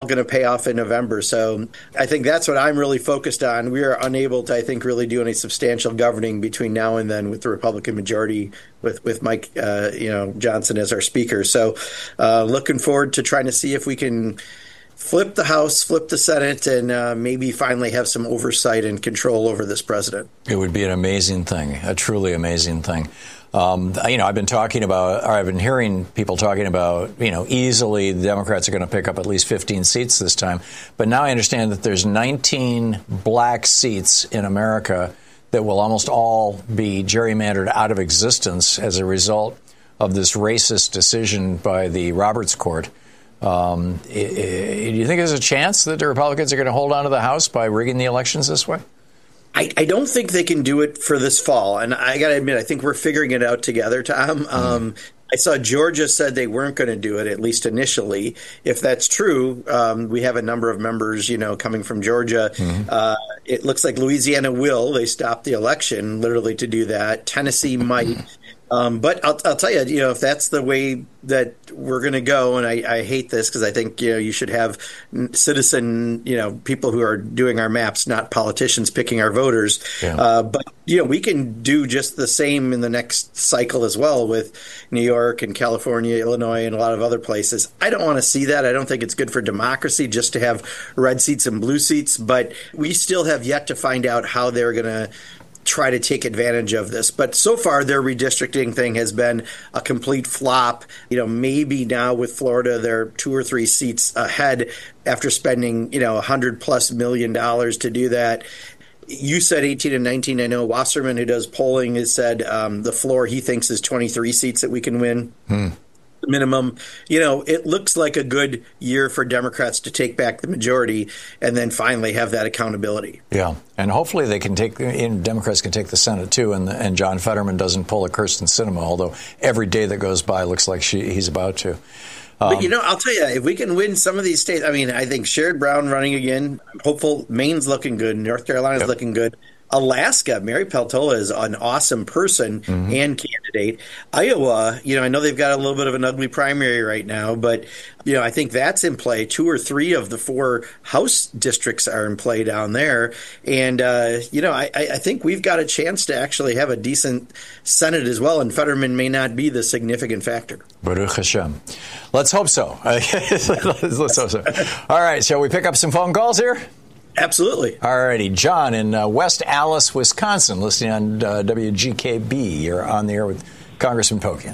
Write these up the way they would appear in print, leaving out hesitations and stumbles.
going to pay off in November. So I think that's what I'm really focused on. We are unable to, I think, really do any substantial governing between now and then with the Republican majority with Mike Johnson as our speaker. So looking forward to trying to see if we can flip the House, flip the Senate, and maybe finally have some oversight and control over this president. It would be an amazing thing, a truly amazing thing. I've been hearing people talking about, easily the Democrats are going to pick up at least 15 seats this time. But now I understand that there's 19 black seats in America that will almost all be gerrymandered out of existence as a result of this racist decision by the Roberts Court. Do you think there's a chance that the Republicans are going to hold on to the House by rigging the elections this way? I don't think they can do it for this fall. And I got to admit, I think we're figuring it out together, Tom. I saw Georgia said they weren't going to do it, at least initially. If that's true, we have a number of members, coming from Georgia. It looks like Louisiana will. They stopped the election literally to do that. Tennessee might. But I'll tell you, if that's the way that we're going to go, and I hate this because I think, you should have citizen, people who are doing our maps, not politicians picking our voters. Yeah. But we can do just the same in the next cycle as well with New York and California, Illinois, and a lot of other places. I don't want to see that. I don't think it's good for democracy just to have red seats and blue seats. But we still have yet to find out how they're going to try to take advantage of this. But so far, their redistricting thing has been a complete flop. Maybe now with Florida, they're 2 or 3 seats ahead after spending, $100+ million to do that. You said 18 and 19. I know Wasserman, who does polling, has said the floor he thinks is 23 seats that we can win. Minimum. It looks like a good year for Democrats to take back the majority and then finally have that accountability. Yeah. And hopefully Democrats can take the Senate too, and John Fetterman doesn't pull a Kyrsten Sinema, although every day that goes by looks like he's about to. But, I'll tell you, if we can win some of these states, I think Sherrod Brown running again, I'm hopeful. Maine's looking good. North Carolina's looking good. Alaska, Mary Peltola is an awesome person and candidate. Iowa, I know they've got a little bit of an ugly primary right now, but, I think that's in play. 2 or 3 of the 4 House districts are in play down there. And, I think we've got a chance to actually have a decent Senate as well, and Fetterman may not be the significant factor. Baruch Hashem. Let's hope so. Let's hope so. All right, shall we pick up some phone calls here? Absolutely. All righty. John in West Allis, Wisconsin, listening on WGKB. You're on the air with Congressman Pokian.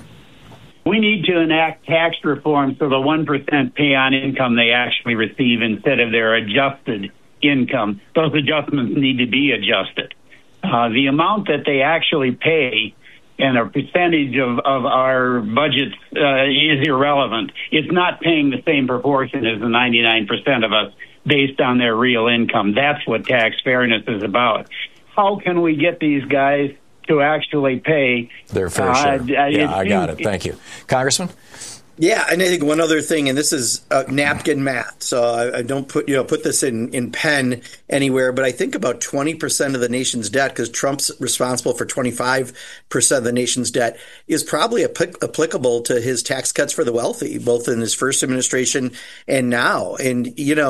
We need to enact tax reform so the 1% pay on income they actually receive instead of their adjusted income. Those adjustments need to be adjusted. The amount that they actually pay and a percentage of our budgets is irrelevant. It's not paying the same proportion as the 99% of us based on their real income. That's what tax fairness is about. How can we get these guys to actually pay their fair share? I got it. Thank you. Congressman? Yeah, and I think one other thing, and this is napkin math, so I don't put this in pen anywhere, but I think about 20% of the nation's debt, because Trump's responsible for 25% of the nation's debt, is probably applicable to his tax cuts for the wealthy, both in his first administration and now. And,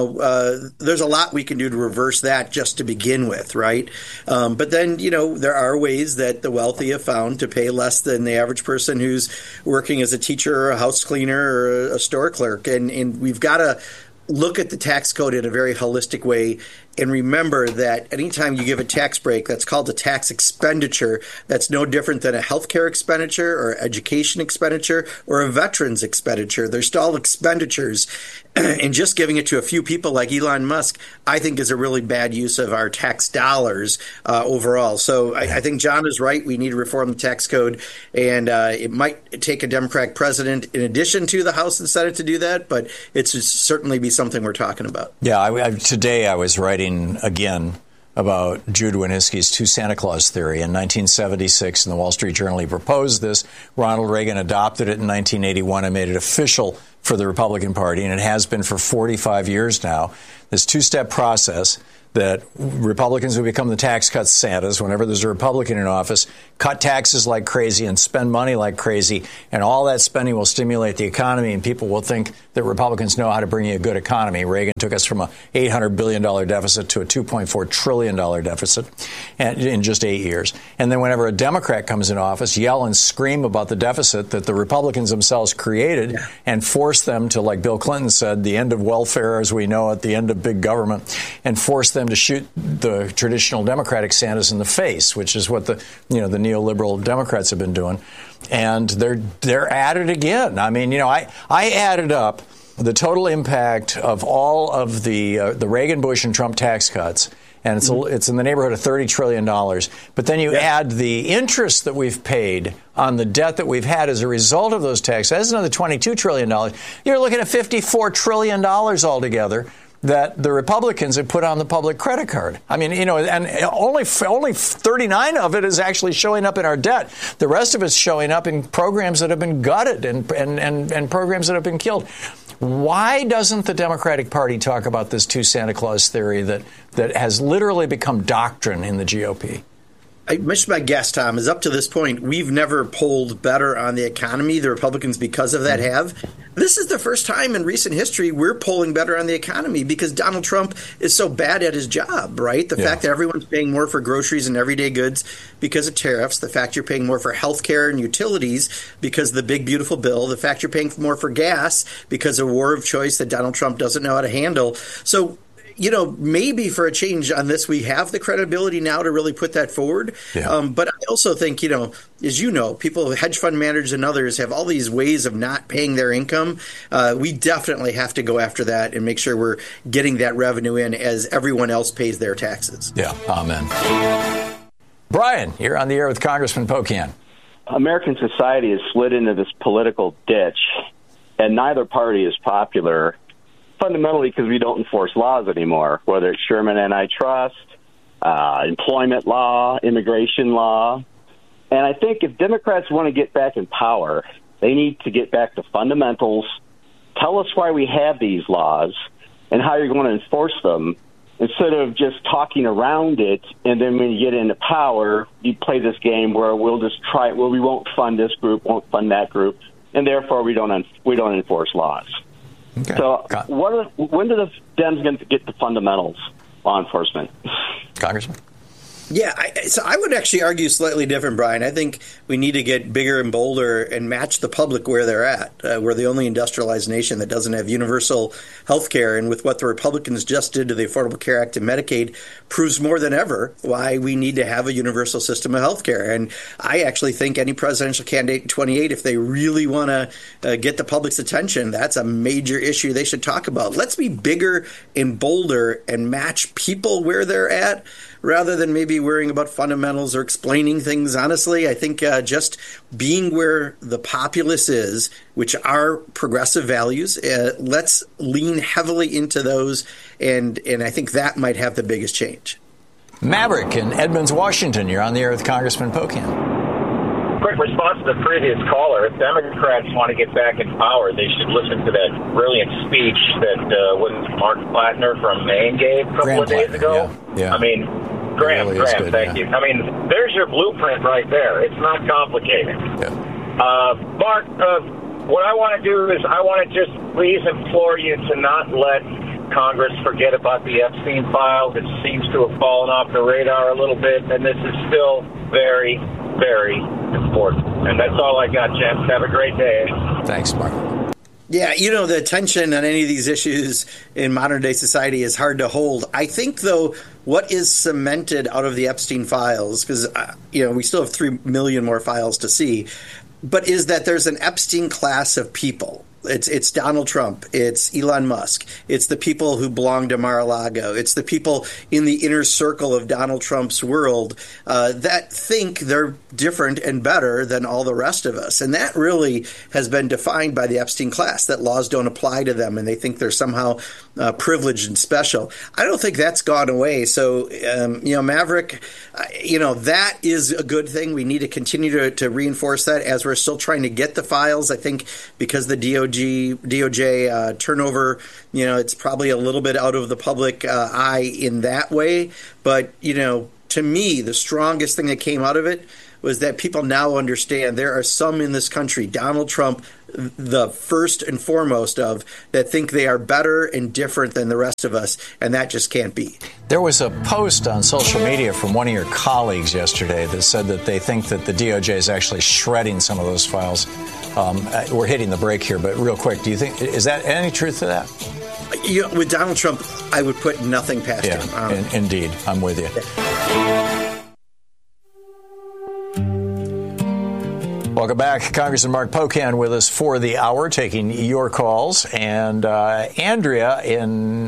there's a lot we can do to reverse that just to begin with, right? But then, there are ways that the wealthy have found to pay less than the average person who's working as a teacher or a house cleaner or a store clerk. And we've got to look at the tax code in a very holistic way and remember that anytime you give a tax break, that's called a tax expenditure. That's no different than a healthcare expenditure or education expenditure or a veteran's expenditure. They're still all expenditures. And just giving it to a few people like Elon Musk, I think is a really bad use of our tax dollars overall. So I think John is right. We need to reform the tax code. And it might take a Democratic president in addition to the House and Senate to do that, but it's certainly be something we're talking about. Yeah, today I was writing again about Jude Wanniski's two Santa Claus theory. In 1976, in the Wall Street Journal, he proposed this. Ronald Reagan adopted it in 1981 and made it official for the Republican Party, and it has been for 45 years now. This two-step process that Republicans would become the tax cut Santas whenever there's a Republican in office, cut taxes like crazy and spend money like crazy, and all that spending will stimulate the economy, and people will think that Republicans know how to bring you a good economy. Reagan took us from a $800 billion deficit to a $2.4 trillion deficit in just 8 years. And then whenever a Democrat comes in office, yell and scream about the deficit that the Republicans themselves created and force them to, like Bill Clinton said, the end of welfare as we know it, the end of big government, and force them to shoot the traditional Democratic Santas in the face, which is what the neoliberal Democrats have been doing. And they're at it again. I mean, I added up the total impact of all of the Reagan, Bush, and Trump tax cuts, and it's in the neighborhood of $30 trillion. But then you add the interest that we've paid on the debt that we've had as a result of those taxes. That's another $22 trillion. You're looking at $54 trillion altogether that the Republicans have put on the public credit card. I mean, and only 39 of it is actually showing up in our debt. The rest of it's showing up in programs that have been gutted and programs that have been killed. Why doesn't the Democratic Party talk about this two Santa Claus theory that has literally become doctrine in the GOP? I mentioned my guess, Tom, is up to this point, we've never polled better on the economy. The Republicans, because of that, have. This is the first time in recent history we're polling better on the economy because Donald Trump is so bad at his job, right? The fact that everyone's paying more for groceries and everyday goods because of tariffs, the fact you're paying more for health care and utilities because of the big, beautiful bill, the fact you're paying more for gas because of war of choice that Donald Trump doesn't know how to handle. So, maybe for a change on this, we have the credibility now to really put that forward. Yeah. But I also think, as people, hedge fund managers and others have all these ways of not paying their income. We definitely have to go after that and make sure we're getting that revenue in as everyone else pays their taxes. Yeah. Amen. Brian, you're on the air with Congressman Pocan. American society has slid into this political ditch, and neither party is popular. Fundamentally because we don't enforce laws anymore, whether it's Sherman antitrust, employment law, immigration law. And I think if Democrats want to get back in power, they need to get back to fundamentals, tell us why we have these laws and how you're going to enforce them, instead of just talking around it, and then when you get into power, you play this game where we'll just try it, we won't fund this group, won't fund that group, and therefore we don't enforce laws. Okay. So when do the Dems going to get the fundamentals, law enforcement? Congressman? Yeah, so I would actually argue slightly different, Brian. I think we need to get bigger and bolder and match the public where they're at. We're the only industrialized nation that doesn't have universal health care. And with what the Republicans just did to the Affordable Care Act and Medicaid proves more than ever why we need to have a universal system of health care. And I actually think any presidential candidate in 28, if they really want to get the public's attention, that's a major issue they should talk about. Let's be bigger and bolder and match people where they're at, rather than maybe worrying about fundamentals or explaining things. Honestly, I think just being where the populace is, which are progressive values, let's lean heavily into those, and I think that might have the biggest change. Maverick in Edmonds, Washington. You're on the air with Congressman Pocan. Quick response to the previous caller. If Democrats want to get back in power, they should listen to that brilliant speech that Mark Plattner from Maine gave a couple of days ago. Yeah. I mean, Graham, thank you. I mean, there's your blueprint right there. It's not complicated. Yeah. Mark, what I want to do is I want to just please implore you to not let Congress forget about the Epstein files. It seems to have fallen off the radar a little bit, and this is still very, very important. And that's all I got, gents. Have a great day. Thanks, Mark. Yeah, the attention on any of these issues in modern day society is hard to hold. I think, though, what is cemented out of the Epstein files, because, we still have 3 million more files to see, but is that there's an Epstein class of people. It's Donald Trump. It's Elon Musk. It's the people who belong to Mar-a-Lago. It's the people in the inner circle of Donald Trump's world that think they're different and better than all the rest of us. And that really has been defined by the Epstein class, that laws don't apply to them and they think they're somehow privileged and special. I don't think that's gone away. So, Maverick, that is a good thing. We need to continue to reinforce that as we're still trying to get the files. I think because the DOD DOJ turnover. It's probably a little bit out of the public eye in that way. But, to me, the strongest thing that came out of it was that people now understand there are some in this country, Donald Trump, the first and foremost of, that think they are better and different than the rest of us, and that just can't be. There was a post on social media from one of your colleagues yesterday that said that they think that the DOJ is actually shredding some of those files. We're hitting the break here, but real quick, do you think, is that any truth to that? With Donald Trump, I would put nothing past him. Indeed, I'm with you. Welcome back. Congressman Mark Pocan with us for the hour, taking your calls. And Andrea in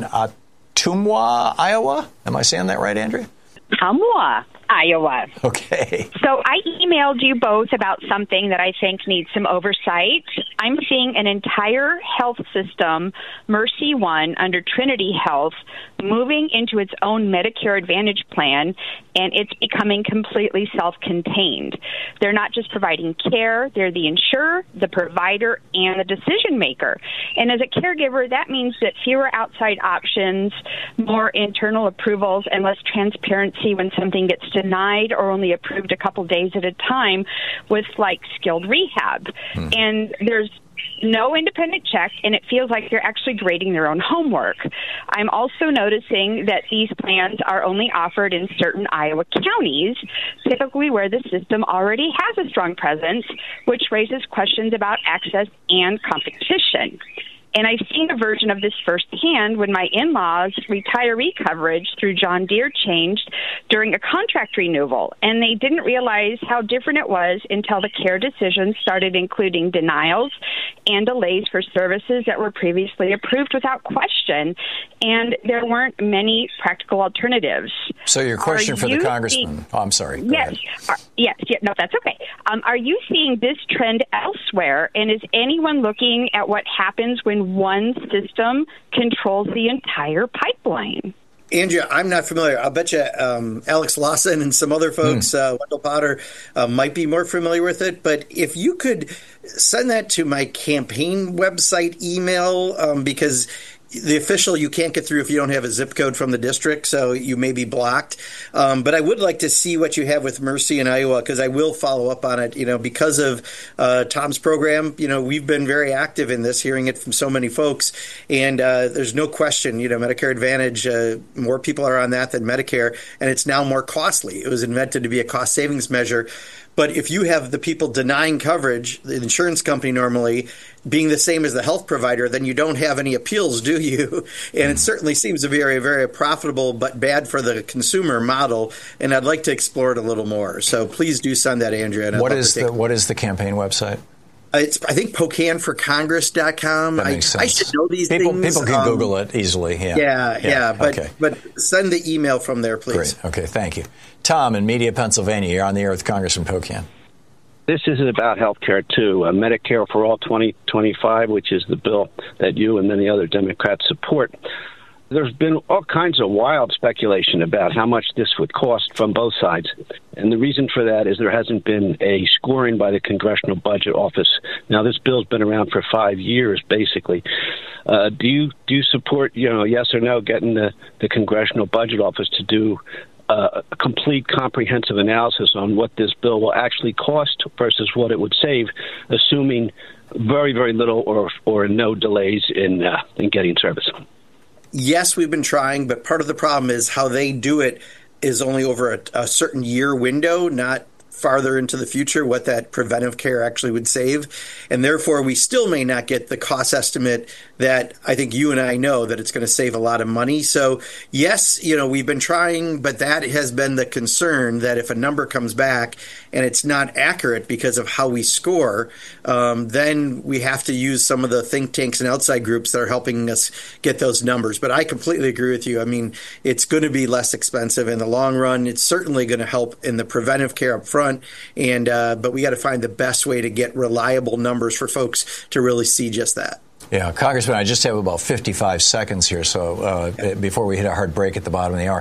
Ottumwa, Iowa. Am I saying that right, Andrea? Ottumwa, Iowa. Okay. So I emailed you both about something that I think needs some oversight. I'm seeing an entire health system, Mercy One, under Trinity Health, moving into its own Medicare Advantage plan, and it's becoming completely self-contained. They're not just providing care, they're the insurer, the provider, and the decision maker. And as a caregiver, that means that fewer outside options, more internal approvals, and less transparency when something gets denied or only approved a couple days at a time with, like, skilled rehab. And there's no independent check, and it feels like they're actually grading their own homework. I'm also noticing that these plans are only offered in certain Iowa counties, typically where the system already has a strong presence, which raises questions about access and competition. And I've seen a version of this firsthand when my in-laws' retiree coverage through John Deere changed during a contract renewal, and they didn't realize how different it was until the care decisions started including denials and delays for services that were previously approved without question, and there weren't many practical alternatives. So your question for the congressman. I'm sorry. Yes. No, that's okay. Are you seeing this trend elsewhere, and is anyone looking at what happens when one system controls the entire pipeline? Andrea, I'm not familiar. I'll bet you Alex Lawson and some other folks, Wendell Potter, might be more familiar with it. But if you could send that to my campaign website email, because the official, you can't get through if you don't have a zip code from the district, so you may be blocked. But I would like to see what you have with Mercy in Iowa, because I will follow up on it. Because of Tom's program, we've been very active in this, hearing it from so many folks. And there's no question, Medicare Advantage, more people are on that than Medicare, and it's now more costly. It was invented to be a cost savings measure. But if you have the people denying coverage, the insurance company normally being the same as the health provider, then you don't have any appeals, do you? And it certainly seems to be a very, very profitable but bad for the consumer model. And I'd like to explore it a little more. So please do send that, Andrea. And what is the campaign website? It's, I think, PocanForCongress.com. That makes sense. I should know these things. People can Google it easily. But send the email from there, please. Great. Okay, thank you. Tom in Media, Pennsylvania. You're on the air with Congressman Pocan. This isn't about health care, too. Medicare for All 2025, which is the bill that you and many other Democrats support. There's been all kinds of wild speculation about how much this would cost from both sides. And the reason for that is there hasn't been a scoring by the Congressional Budget Office. Now, this bill's been around for 5 years, basically. Do you support, yes or no, getting the Congressional Budget Office to do a complete comprehensive analysis on what this bill will actually cost versus what it would save, assuming very, very little or no delays in getting service? Yes, we've been trying, but part of the problem is how they do it is only over a certain year window, not farther into the future, what that preventive care actually would save. And therefore, we still may not get the cost estimate that I think you and I know that it's going to save a lot of money. So, yes, we've been trying, but that has been the concern, that if a number comes back and it's not accurate because of how we score, then we have to use some of the think tanks and outside groups that are helping us get those numbers. But I completely agree with you. I mean, it's going to be less expensive in the long run. It's certainly going to help in the preventive care up front. And but we got to find the best way to get reliable numbers for folks to really see just that. Yeah, Congressman, I just have about 55 seconds here, so before we hit a hard break at the bottom of the hour.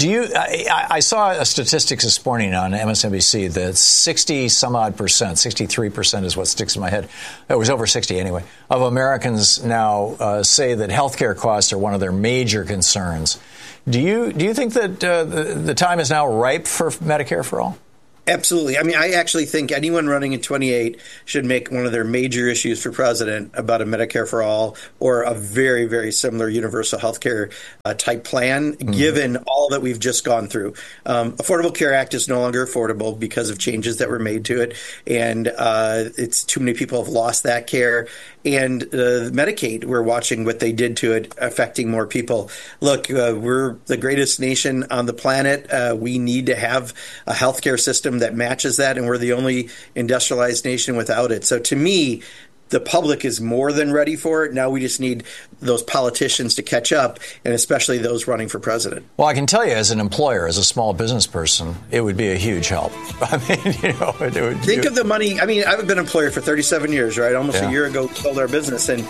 I saw a statistics this morning on MSNBC that 60-some-odd percent, 63% is what sticks in my head, it was over 60 anyway, of Americans now say that health care costs are one of their major concerns. Do you think that the time is now ripe for Medicare for all? Absolutely. I mean, I actually think anyone running in 28 should make one of their major issues for president about a Medicare for all or a very, very similar universal health care type plan, given all that we've just gone through. Affordable Care Act is no longer affordable because of changes that were made to it. And it's too many people have lost that care. And Medicaid, we're watching what they did to it, affecting more people. Look, we're the greatest nation on the planet. We need to have a healthcare system that matches that, and we're the only industrialized nation without it. So to me, the public is more than ready for it. Now we just need those politicians to catch up, and especially those running for president. Well, I can tell you as an employer, as a small business person, it would be a huge help. I mean, think of the money. I mean, I've been an employer for 37 years, right? Almost a year ago, we sold our business. And,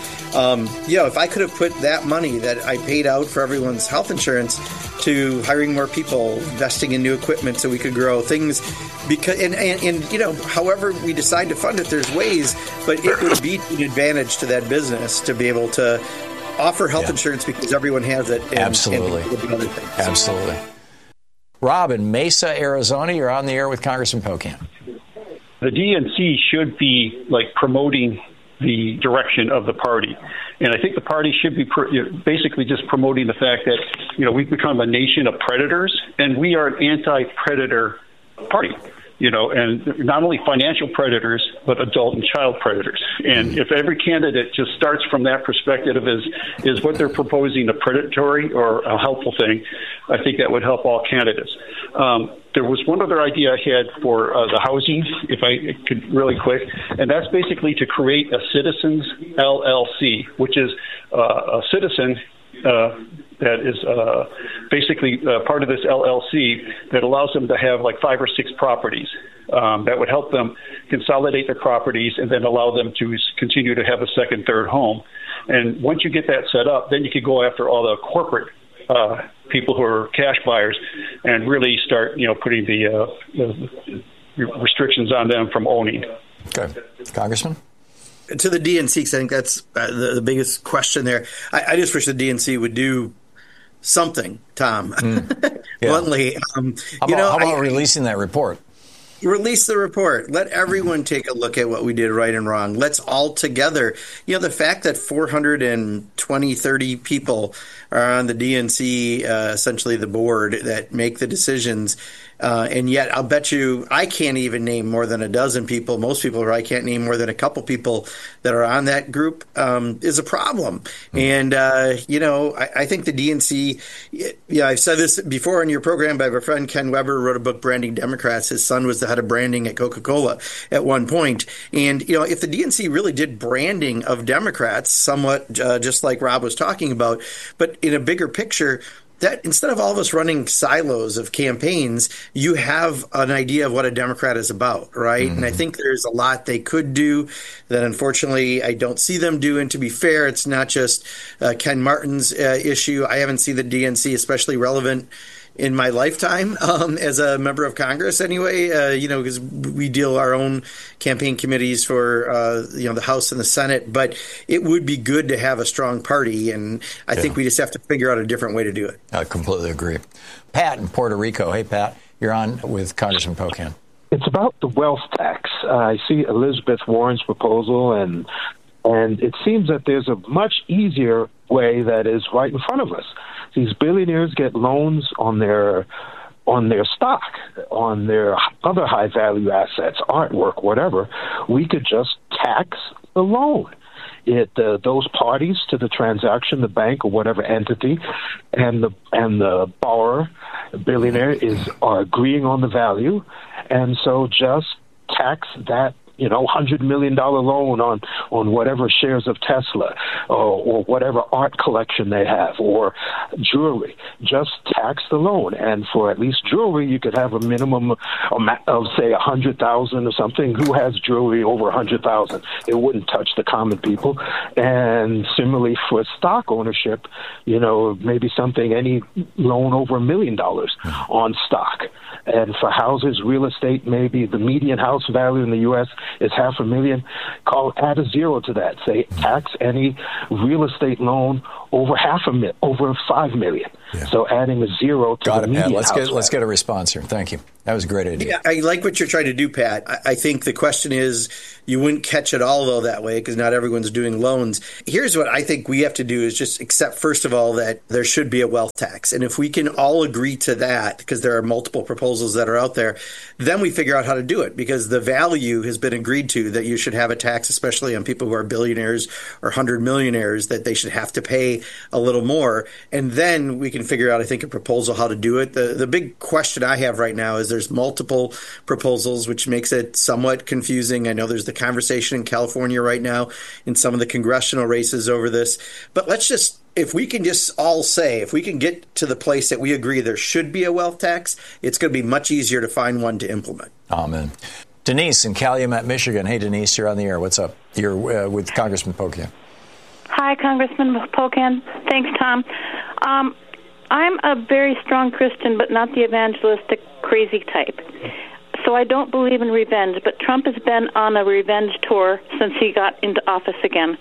if I could have put that money that I paid out for everyone's health insurance to hiring more people, investing in new equipment so we could grow things, because however we decide to fund it, there's ways, but it would be an advantage to that business to be able to offer health insurance because everyone has it. Absolutely. Absolutely. Rob in Mesa, Arizona, you're on the air with Congressman Pocan. The DNC should be promoting the direction of the party. And I think the party should be basically just promoting the fact that, we've become a nation of predators, and we are an anti-predator party. And not only financial predators, but adult and child predators. And if every candidate just starts from that perspective is what they're proposing a predatory or a helpful thing, I think that would help all candidates. There was one other idea I had for the housing, if I could really quick, and that's basically to create a citizens LLC, which is a citizen that is basically part of this LLC that allows them to have 5 or 6 properties. That would help them consolidate their properties and then allow them to continue to have a second, third home. And once you get that set up, then you could go after all the corporate people who are cash buyers and really start, putting the restrictions on them from owning. Okay. Congressman? To the DNC, because I think that's the biggest question there. I just wish the DNC would do something, Tom. Bluntly. How about releasing that report? Release the report. Let everyone take a look at what we did right and wrong. Let's all together. The fact that 420, 30 people are on the DNC, essentially the board that make the decisions. And yet I'll bet you I can't even name more than a dozen people. Most people I can't name more than a couple people that are on that group is a problem. And, I think the DNC, I've said this before in your program, but I have a friend, Ken Weber, wrote a book, Branding Democrats. His son was the head of branding at Coca-Cola at one point. And, if the DNC really did branding of Democrats, somewhat just like Rob was talking about, but in a bigger picture, that instead of all of us running silos of campaigns, you have an idea of what a Democrat is about, right? And I think there's a lot they could do that, unfortunately, I don't see them do. And to be fair, it's not just Ken Martin's issue. I haven't seen the DNC especially relevant in my lifetime as a member of Congress anyway, because we deal our own campaign committees for, the House and the Senate. But it would be good to have a strong party. And I think we just have to figure out a different way to do it. I completely agree. Pat in Puerto Rico. Hey, Pat, you're on with Congressman Pocan. It's about the wealth tax. I see Elizabeth Warren's proposal, and it seems that there's a much easier way that is right in front of us. These billionaires get loans on their stock, on their other high-value assets, artwork, whatever. We could just tax the loan. Those parties to the transaction, the bank or whatever entity, and the borrower, the billionaire, are agreeing on the value, and so just tax that $100 million loan on whatever shares of Tesla or whatever art collection they have or jewelry. Just tax the loan. And for at least jewelry, you could have a minimum of, say, $100,000 or something. Who has jewelry over $100,000? It wouldn't touch the common people. And similarly for stock ownership, maybe any loan over $1 million on stock. And for houses, real estate, maybe the median house value in the U.S. is $500,000. Add a zero to that. Say tax any real estate loan over over $5 million. Yeah. So adding a zero to the median house value. Let's get a response here. Thank you. That was a great idea. Yeah, I like what you're trying to do, Pat. I think the question is, you wouldn't catch it all, though, that way, because not everyone's doing loans. Here's what I think we have to do is just accept, first of all, that there should be a wealth tax. And if we can all agree to that, because there are multiple proposals that are out there, then we figure out how to do it, because the value has been agreed to that you should have a tax, especially on people who are billionaires or 100 millionaires, that they should have to pay a little more. And then we can figure out, I think, a proposal how to do it. The big question I have right now is there's multiple proposals, which makes it somewhat confusing. I know there's the conversation in California right now in some of the congressional races over this. But if we can just all say, if we can get to the place that we agree there should be a wealth tax, it's going to be much easier to find one to implement. Amen. Denise in Calumet, Michigan. Hey, Denise, you're on the air. What's up? You're with Congressman Pocan. Hi, Congressman Pocan. Thanks, Tom. I'm a very strong Christian, but not the evangelistic crazy type. So I don't believe in revenge, but Trump has been on a revenge tour since he got into office again.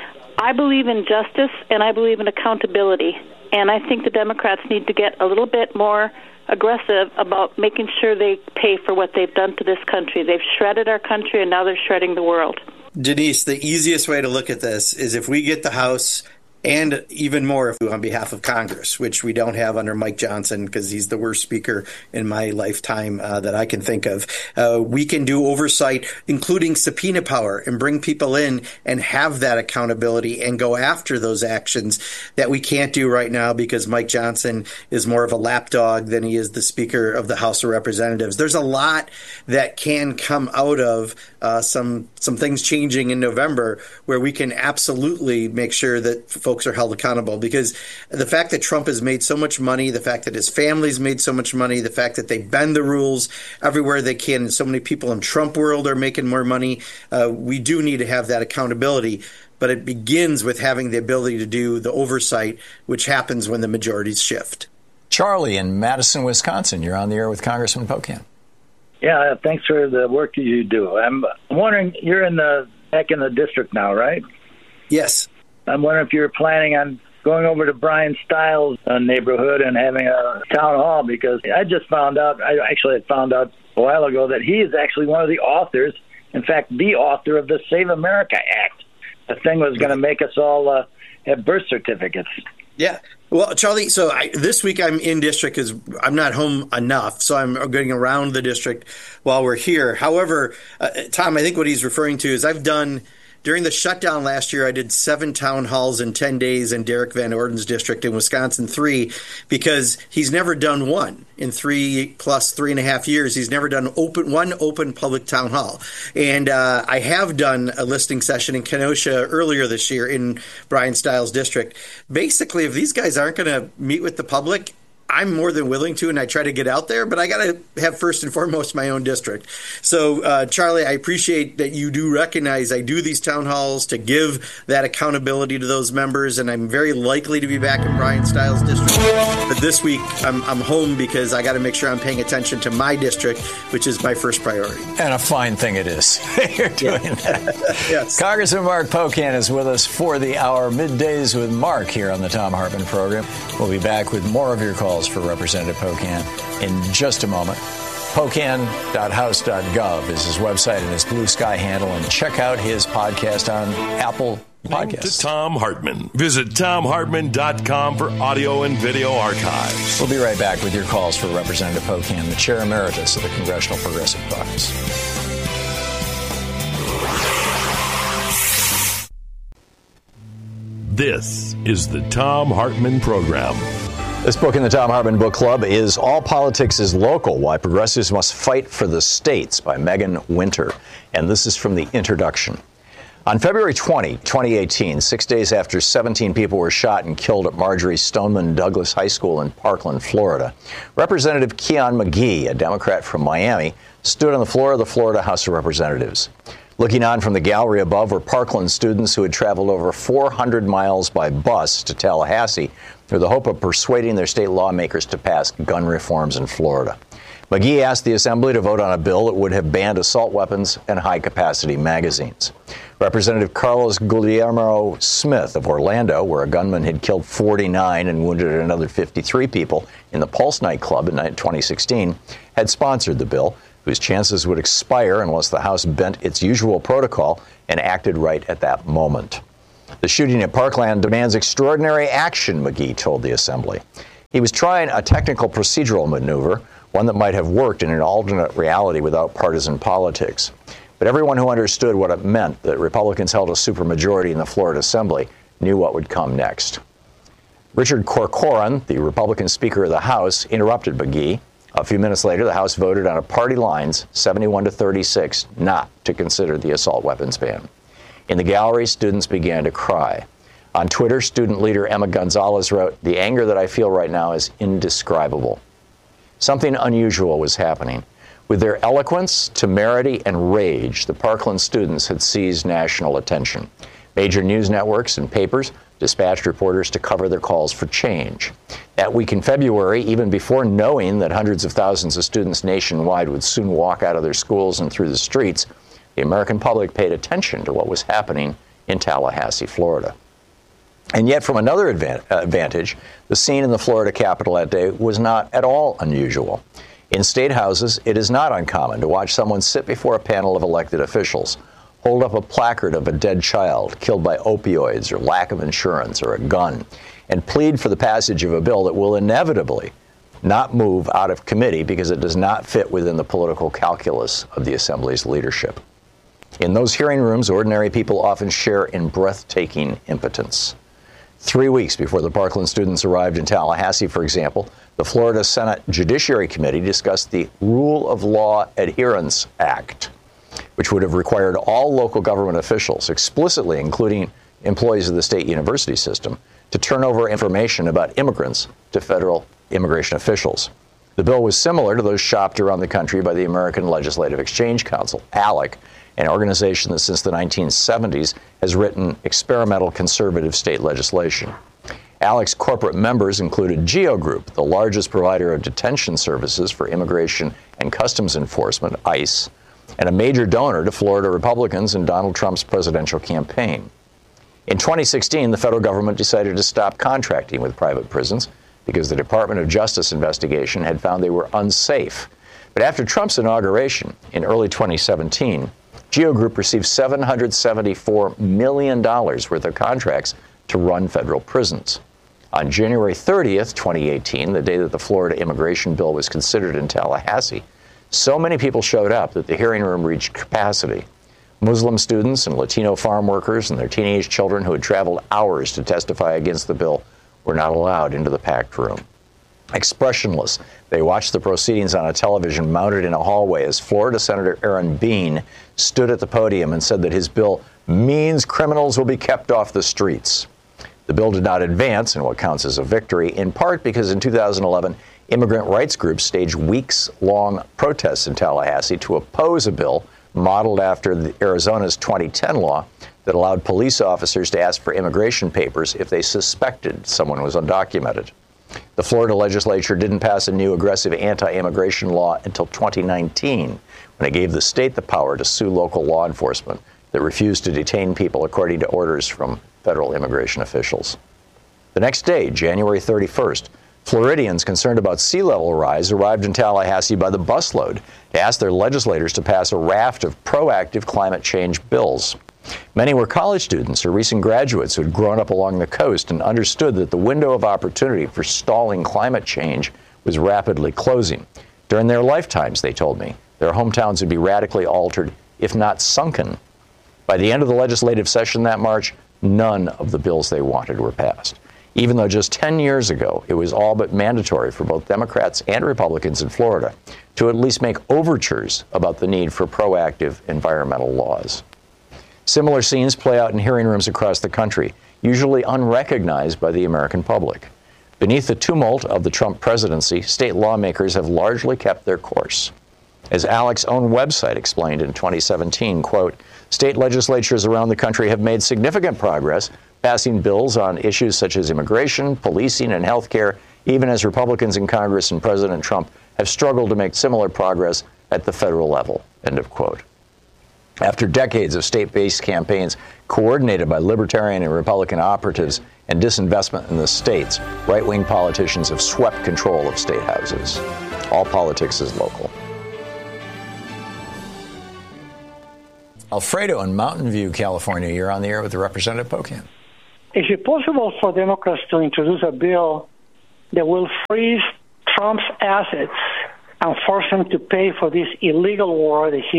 I believe in justice, and I believe in accountability, and I think the Democrats need to get a little bit more aggressive about making sure they pay for what they've done to this country. They've shredded our country, and now they're shredding the world. Denise, the easiest way to look at this is if we get the House, and even more if we on behalf of Congress, which we don't have under Mike Johnson because he's the worst speaker in my lifetime that I can think of. We can do oversight, including subpoena power, and bring people in and have that accountability and go after those actions that we can't do right now because Mike Johnson is more of a lapdog than he is the Speaker of the House of Representatives. There's a lot that can come out of some things changing in November where we can absolutely make sure that folks are held accountable, because the fact that Trump has made so much money, the fact that his family's made so much money, the fact that they bend the rules everywhere they can, and so many people in Trump world are making more money, we do need to have that accountability. But it begins with having the ability to do the oversight, which happens when the majorities shift. Charlie in Madison, Wisconsin, you're on the air with Congressman Pocan. Yeah, thanks for the work that you do. I'm wondering, you're back in the district now, right? Yes. I'm wondering if you're planning on going over to Brian Stiles' neighborhood and having a town hall, because I just found out, I actually had found out a while ago that he is actually one of the authors, in fact, the author of the Save America Act. The thing was going to make us all have birth certificates. Yeah. Well, Charlie, so this week I'm in district because I'm not home enough, so I'm getting around the district while we're here. However, Tom, I think what he's referring to is I've done – during the shutdown last year, I did 7 town halls in 10 days in Derek Van Orden's district, in Wisconsin 3, because he's never done one in 3.5 years. He's never done one open public town hall. And I have done a listening session in Kenosha earlier this year in Brian Stiles' district. Basically, if these guys aren't going to meet with the public, I'm more than willing to, and I try to get out there, but I got to have first and foremost my own district. So, Charlie, I appreciate that you do recognize I do these town halls to give that accountability to those members, and I'm very likely to be back in Brian Stiles' district. But this week, I'm home because I got to make sure I'm paying attention to my district, which is my first priority. And a fine thing it is. You're doing that. Yes. Congressman Mark Pocan is with us for the hour, Middays with Mark, here on the Thom Hartmann program. We'll be back with more of your calls for Representative Pocan in just a moment. Pocan.house.gov is his website and his Blue Sky handle, and check out his podcast on Apple Podcasts. To Thom Hartmann. Visit ThomHartmann.com for audio and video archives. We'll be right back with your calls for Representative Pocan, the Chair Emeritus of the Congressional Progressive Caucus. This is the Thom Hartmann Program. This book in the Thom Hartmann Book Club is All Politics is Local, Why Progressives Must Fight for the States by Megan Winter. And this is from the introduction. On February 20, 2018, 6 days after 17 people were shot and killed at Marjorie Stoneman Douglas High School in Parkland, Florida, Representative Keion McGee, a Democrat from Miami, stood on the floor of the Florida House of Representatives. Looking on from the gallery above were Parkland students who had traveled over 400 miles by bus to Tallahassee with the hope of persuading their state lawmakers to pass gun reforms in Florida. McGee asked the Assembly to vote on a bill that would have banned assault weapons and high-capacity magazines. Representative Carlos Guillermo Smith of Orlando, where a gunman had killed 49 and wounded another 53 people in the Pulse nightclub in 2016, had sponsored the bill, whose chances would expire unless the House bent its usual protocol and acted right at that moment. The shooting at Parkland demands extraordinary action, McGee told the Assembly. He was trying a technical procedural maneuver, one that might have worked in an alternate reality without partisan politics. But everyone who understood what it meant that Republicans held a supermajority in the Florida Assembly knew what would come next. Richard Corcoran, the Republican Speaker of the House, interrupted McGee. A few minutes later, the House voted on a party lines, 71-36, not to consider the assault weapons ban. In the gallery, students began to cry. On Twitter, student leader Emma Gonzalez wrote, "The anger that I feel right now is indescribable." Something unusual was happening. With their eloquence, temerity, and rage, the Parkland students had seized national attention. Major news networks and papers dispatched reporters to cover their calls for change. That week in February, even before knowing that hundreds of thousands of students nationwide would soon walk out of their schools and through the streets, the American public paid attention to what was happening in Tallahassee, Florida. And yet, from another advantage, the scene in the Florida Capitol that day was not at all unusual. In state houses, it is not uncommon to watch someone sit before a panel of elected officials, hold up a placard of a dead child killed by opioids or lack of insurance or a gun, and plead for the passage of a bill that will inevitably not move out of committee because it does not fit within the political calculus of the Assembly's leadership. In those hearing rooms, ordinary people often share in breathtaking impotence. 3 weeks before the Parkland students arrived in Tallahassee, for example, the Florida Senate Judiciary Committee discussed the Rule of Law Adherence Act, which would have required all local government officials, explicitly including employees of the state university system, to turn over information about immigrants to federal immigration officials. The bill was similar to those shopped around the country by the American Legislative Exchange Council, ALEC, an organization that since the 1970s has written experimental conservative state legislation. ALEC's corporate members included GEO Group, the largest provider of detention services for Immigration and Customs Enforcement, ICE, and a major donor to Florida Republicans in Donald Trump's presidential campaign. In 2016, the federal government decided to stop contracting with private prisons because the Department of Justice investigation had found they were unsafe. But after Trump's inauguration in early 2017, GEO Group received $774 million worth of contracts to run federal prisons. On January 30th, 2018, the day that the Florida immigration bill was considered in Tallahassee, so many people showed up that the hearing room reached capacity. Muslim students and Latino farm workers and their teenage children who had traveled hours to testify against the bill were not allowed into the packed room. Expressionless, they watched the proceedings on a television mounted in a hallway as Florida Senator Aaron Bean stood at the podium and said that his bill means criminals will be kept off the streets. The bill did not advance in what counts as a victory, in part because in 2011, immigrant rights groups staged weeks-long protests in Tallahassee to oppose a bill modeled after Arizona's 2010 law that allowed police officers to ask for immigration papers if they suspected someone was undocumented. The Florida legislature didn't pass a new aggressive anti-immigration law until 2019, when it gave the state the power to sue local law enforcement that refused to detain people according to orders from federal immigration officials. The next day, January 31st, Floridians concerned about sea level rise arrived in Tallahassee by the busload to ask their legislators to pass a raft of proactive climate change bills. Many were college students or recent graduates who had grown up along the coast and understood that the window of opportunity for stalling climate change was rapidly closing. During their lifetimes, they told me, their hometowns would be radically altered, if not sunken. By the end of the legislative session that March, none of the bills they wanted were passed. even though just 10 years ago it was all but mandatory for both Democrats and Republicans in Florida to at least make overtures about the need for proactive environmental laws. Similar scenes play out in hearing rooms across the country, usually unrecognized by the American public. Beneath the tumult of the Trump presidency, state lawmakers have largely kept their course. As ALEC's own website explained in 2017, quote, state legislatures around the country have made significant progress, passing bills on issues such as immigration, policing, and health care, even as Republicans in Congress and President Trump have struggled to make similar progress at the federal level, end of quote. After decades of state-based campaigns coordinated by Libertarian and Republican operatives and disinvestment in the states, right-wing politicians have swept control of state houses. All politics is local. Alfredo in Mountain View, California, you're on the air with the Representative Pocan. Is it possible for Democrats to introduce a bill that will freeze Trump's assets and force him to pay for this illegal war that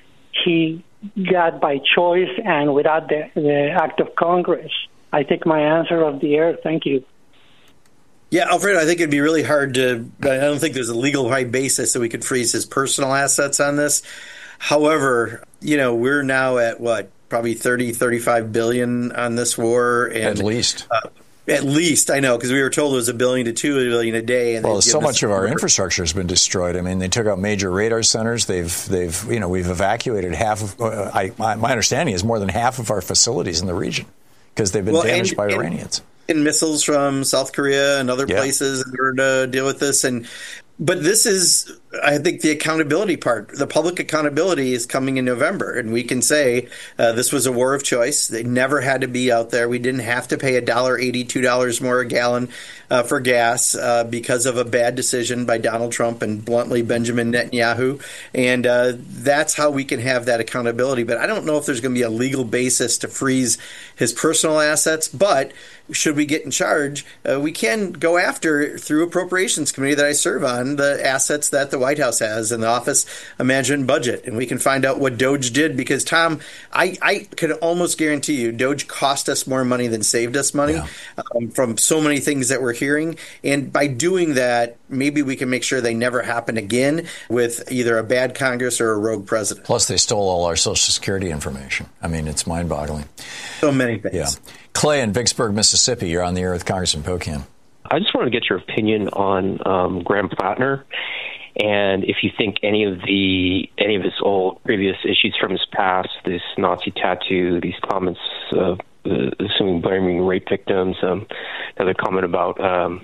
he got by choice and without the act of Congress? I take my answer off the air. Thank you. Yeah, Alfredo, I think it'd be really hard to – I don't think there's a legal right basis that we could freeze his personal assets on this. However, we're now at what, probably 30, 35 billion on this war. And, at least. At least, I know, because we were told it was $1 billion to $2 billion a day. And well, so much of our infrastructure has been destroyed. I mean, they took out major radar centers. We've evacuated half of. My understanding is more than half of our facilities in the region because they've been damaged by Iranians. And missiles from South Korea and other places in order to deal with this. But this is, I think, the accountability part. The public accountability is coming in November, and we can say this was a war of choice. They never had to be out there. We didn't have to pay $1.80, $2 more a gallon for gas because of a bad decision by Donald Trump and, bluntly, Benjamin Netanyahu. And that's how we can have that accountability. But I don't know if there's going to be a legal basis to freeze his personal assets. But should we get in charge, we can go after, through Appropriations Committee that I serve on, the assets that the White House has in the Office of Management and Budget. And we can find out what DOGE did because, Tom, I could almost guarantee you DOGE cost us more money than saved us money from so many things that we're hearing. And by doing that, maybe we can make sure they never happen again with either a bad Congress or a rogue president. Plus, they stole all our Social Security information. I mean, it's mind-boggling. So many things. Yeah. Clay in Vicksburg, Mississippi, you're on the air with Congressman Pocan. I just wanted to get your opinion on Graham Plattner, and if you think any of his old previous issues from his past, this Nazi tattoo, these comments assuming blaming rape victims, another comment about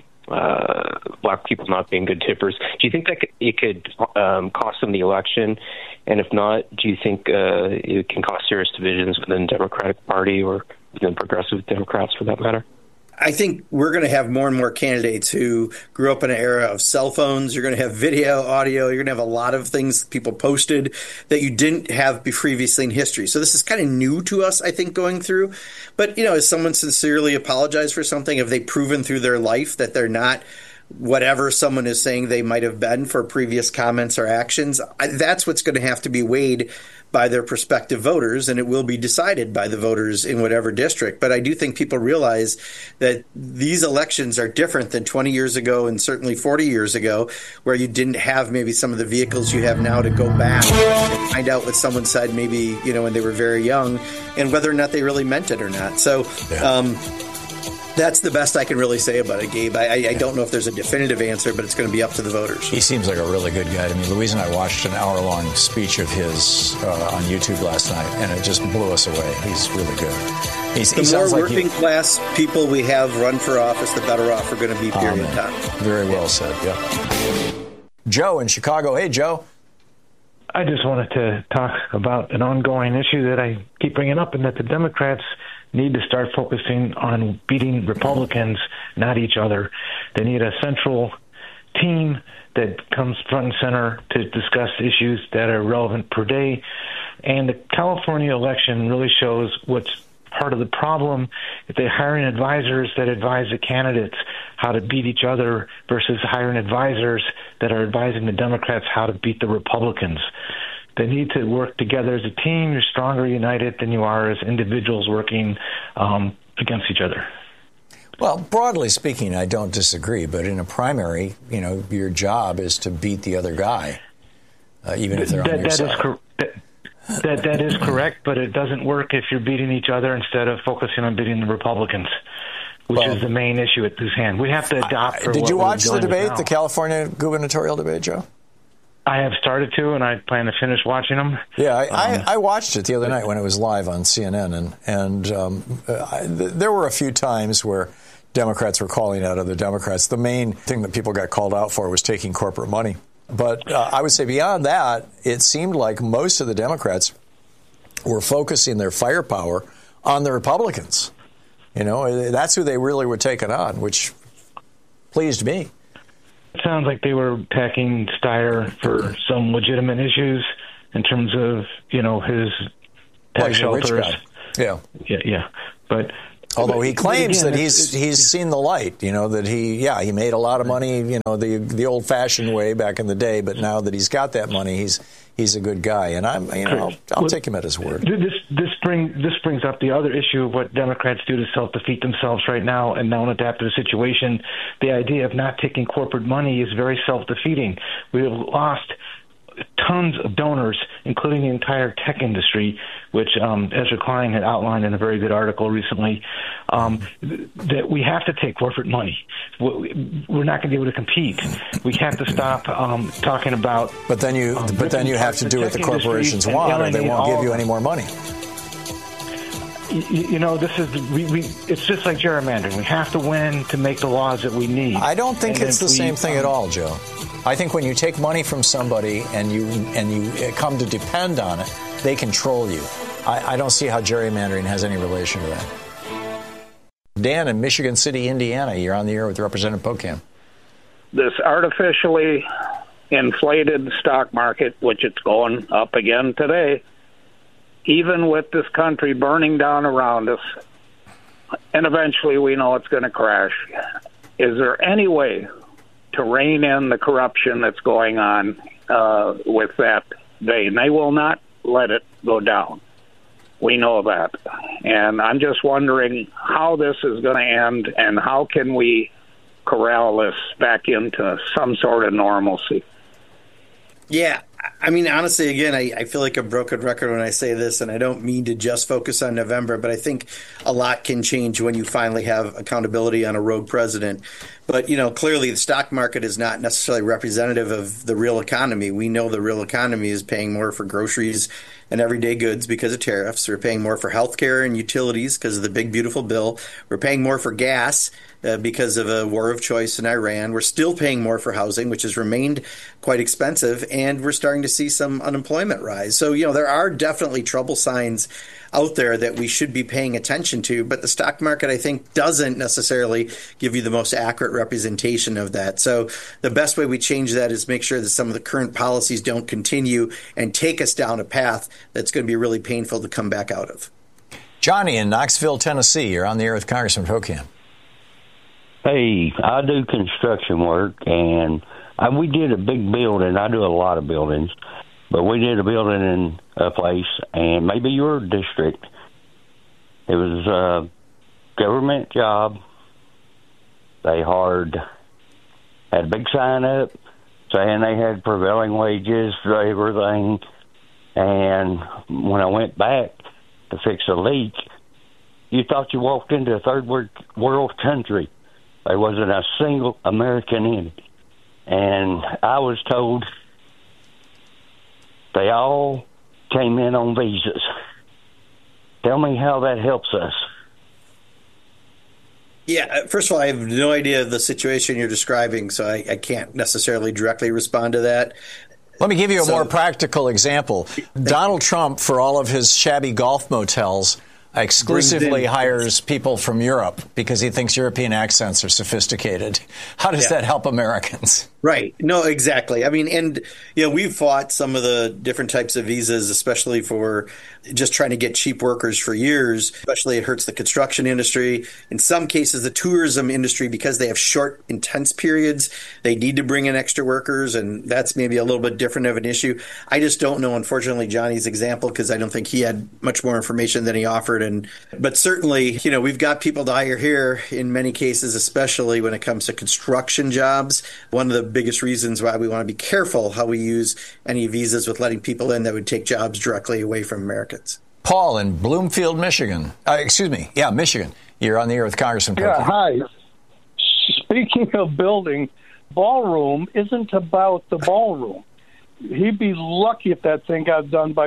black people not being good tippers. Do you think that it could cost him the election? And if not, do you think it can cause serious divisions within the Democratic Party or within progressive Democrats, for that matter? I think we're going to have more and more candidates who grew up in an era of cell phones. You're going to have video, audio. You're going to have a lot of things people posted that you didn't have previously in history. So this is kind of new to us, I think, going through. But, has someone sincerely apologized for something? Have they proven through their life that they're not whatever someone is saying they might have been for previous comments or actions? That's what's going to have to be weighed by their prospective voters, and it will be decided by the voters in whatever district. But I do think people realize that these elections are different than 20 years ago and certainly 40 years ago, where you didn't have maybe some of the vehicles you have now to go back and find out what someone said maybe, when they were very young and whether or not they really meant it or not. So that's the best I can really say about it, Gabe. I don't know if there's a definitive answer, but it's going to be up to the voters. He seems like a really good guy to me. Louise and I watched an hour-long speech of his on YouTube last night, and it just blew us away. He's really good. The more working class people we have run for office, the better off we're going to be, period. Time. Very well said, yeah. Joe in Chicago. Hey, Joe. I just wanted to talk about an ongoing issue that I keep bringing up, and that the Democrats need to start focusing on beating Republicans, not each other. They need a central team that comes front and center to discuss issues that are relevant per day. And the California election really shows what's part of the problem. If they're hiring advisors that advise the candidates how to beat each other versus hiring advisors that are advising the Democrats how to beat the Republicans. They need to work together as a team. You're stronger united than you are as individuals working against each other. Well, broadly speaking, I don't disagree. But in a primary, your job is to beat the other guy, even if they're on your side. That is correct, but it doesn't work if you're beating each other instead of focusing on beating the Republicans, which is the main issue at this hand. We have to adopt. Did you watch the debate, the California gubernatorial debate, Joe? I have started to, and I plan to finish watching them. Yeah, I watched it the other night when it was live on CNN, and there were a few times where Democrats were calling out other Democrats. The main thing that people got called out for was taking corporate money. But I would say beyond that, it seemed like most of the Democrats were focusing their firepower on the Republicans. That's who they really were taking on, which pleased me. It sounds like they were attacking Steyer for some legitimate issues in terms of, his tax shelters. Yeah. But although he claims that he's seen the light, that he made a lot of money, the old-fashioned way back in the day, but now that he's got that money, he's a good guy, and I'll take him at his word. This brings up the other issue of what Democrats do to self-defeat themselves right now and don't adapt to the situation. The idea of not taking corporate money is very self-defeating. We have lost tons of donors, including the entire tech industry, which Ezra Klein had outlined in a very good article recently, that we have to take corporate money. We're not going to be able to compete. We have to stop talking about... But then you have to do what the corporations want, or they won't give you any more money. It's just like gerrymandering. We have to win to make the laws that we need. I don't think it's the same thing at all, Joe. I think when you take money from somebody and you come to depend on it, they control you. I don't see how gerrymandering has any relation to that. Dan in Michigan City, Indiana, you're on the air with Representative Pocan. This artificially inflated stock market, which it's going up again today, even with this country burning down around us, and eventually we know it's going to crash. Is there any way to rein in the corruption that's going on with that vein? They will not let it go down. We know that. And I'm just wondering how this is going to end and how can we corral this back into some sort of normalcy. Yeah. I mean, honestly, again, I feel like a broken record when I say this, and I don't mean to just focus on November, but I think a lot can change when you finally have accountability on a rogue president. But, clearly the stock market is not necessarily representative of the real economy. We know the real economy is paying more for groceries and everyday goods because of tariffs. We're paying more for health care and utilities because of the big, beautiful bill. We're paying more for gas because of a war of choice in Iran. We're still paying more for housing, which has remained quite expensive, and we're starting to see some unemployment rise. So, there are definitely trouble signs out there that we should be paying attention to, but the stock market, I think, doesn't necessarily give you the most accurate representation of that. So the best way we change that is make sure that some of the current policies don't continue and take us down a path that's going to be really painful to come back out of. Johnny in Knoxville, Tennessee, you're on the air with Congressman Pocan. Hey, I do construction work, and we did a big building. I do a lot of buildings, but we did a building in a place, and maybe your district. It was a government job. They had a big sign up saying they had prevailing wages for everything. And when I went back to fix a leak, you thought you walked into a third world country. There wasn't a single American in it. And I was told they all came in on visas. Tell me how that helps us. Yeah, first of all, I have no idea of the situation you're describing, so I can't necessarily directly respond to that. Let me give you a more practical example. Donald Trump, for all of his shabby golf motels, exclusively hires people from Europe because he thinks European accents are sophisticated. How does that help Americans? Right. No, exactly. I mean, and, we've fought some of the different types of visas, especially for just trying to get cheap workers for years. Especially it hurts the construction industry. In some cases, the tourism industry, because they have short, intense periods, they need to bring in extra workers. And that's maybe a little bit different of an issue. I just don't know, unfortunately, Johnny's example, because I don't think he had much more information than he offered. But certainly, we've got people to hire here in many cases, especially when it comes to construction jobs. One of the biggest reasons why we want to be careful how we use any visas with letting people in that would take jobs directly away from Americans. Paul in Bloomfield, Michigan. Michigan. You're on the air with Congressman Pocan. Yeah, hi. Speaking of building, ballroom isn't about the ballroom. He'd be lucky if that thing got done by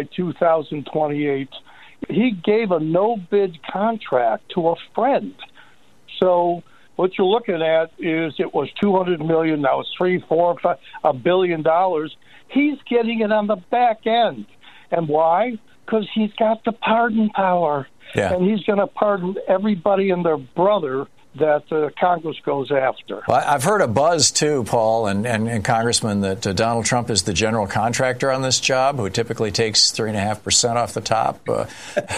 2028. He gave a no-bid contract to a friend. So what you're looking at is it was $200 million, now it's $3, $4, $5, $1 billion. He's getting it on the back end. And why? Because he's got the pardon power. Yeah. And he's going to pardon everybody and their brother that Congress goes after. Well, I've heard a buzz, too, Paul and Congressman, that Donald Trump is the general contractor on this job, who typically takes 3.5% off the top. Paul,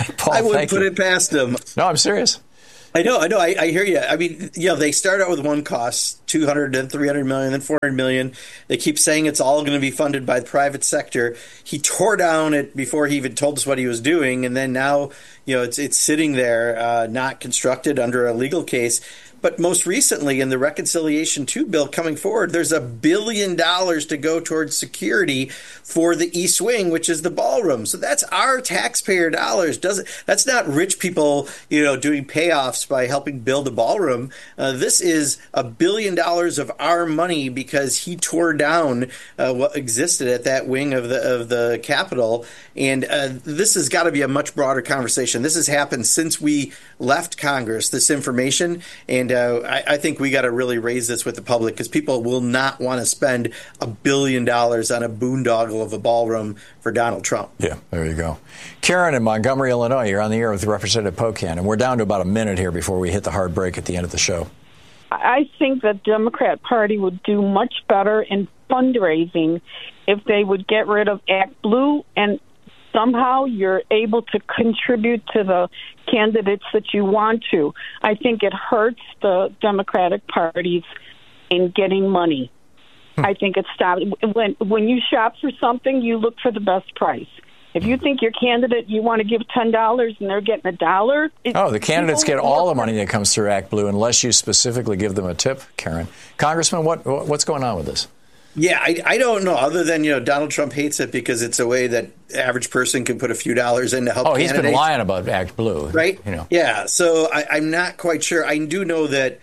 I wouldn't put it past him. No, I'm serious. I know. I hear you. I mean, they start out with one cost, $200, then $300 million, then $400 million. They keep saying it's all going to be funded by the private sector. He tore down it before he even told us what he was doing, and then now, it's sitting there, not constructed under a legal case. But most recently, in the Reconciliation 2 bill coming forward, there's $1 billion to go towards security for the East Wing, which is the ballroom. So that's our taxpayer dollars. That's not rich people, doing payoffs by helping build a ballroom. This is $1 billion of our money because he tore down what existed at that wing of the Capitol. And this has got to be a much broader conversation. This has happened since we left Congress, this information. And I think we got to really raise this with the public, because people will not want to spend $1 billion on a boondoggle of a ballroom for Donald Trump. Yeah, there you go. Karen in Montgomery, Illinois, you're on the air with Representative Pocan, and we're down to about a minute here before we hit the hard break at the end of the show. I think the Democrat Party would do much better in fundraising if they would get rid of Act Blue, and somehow you're able to contribute to the candidates that you want to. I think it hurts the Democratic parties in getting money. I think it stops. When you shop for something, you look for the best price. If you think your candidate, you want to give $10 and they're getting $1. The candidates get all the money that comes through Act Blue unless you specifically give them a tip, Karen. Congressman, what's going on with this? Yeah, I don't know, other than, Donald Trump hates it because it's a way that the average person can put a few dollars in to help candidates. He's been lying about Act Blue. Right? Yeah, so I'm not quite sure. I do know that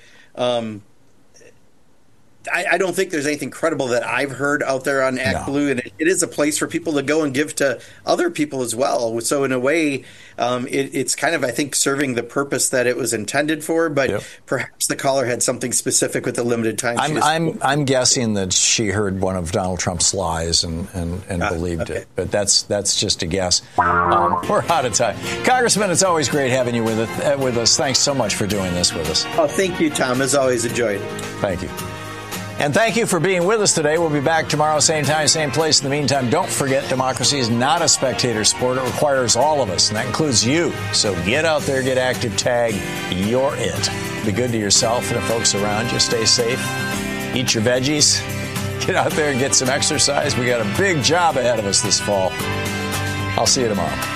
I don't think there's anything credible that I've heard out there on Act Blue, and it is a place for people to go and give to other people as well. So in a way, it's kind of, I think, serving the purpose that it was intended for, but perhaps the caller had something specific with the limited time. I'm guessing that she heard one of Donald Trump's lies and believed it, but that's just a guess. We're out of time. Congressman, it's always great having you with us. Thanks so much for doing this with us. Oh, thank you, Tom. As always, enjoyed it. Thank you. And thank you for being with us today. We'll be back tomorrow, same time, same place. In the meantime, don't forget, democracy is not a spectator sport. It requires all of us, and that includes you. So get out there, get active, tag, you're it. Be good to yourself and the folks around you. Stay safe. Eat your veggies. Get out there and get some exercise. We got a big job ahead of us this fall. I'll see you tomorrow.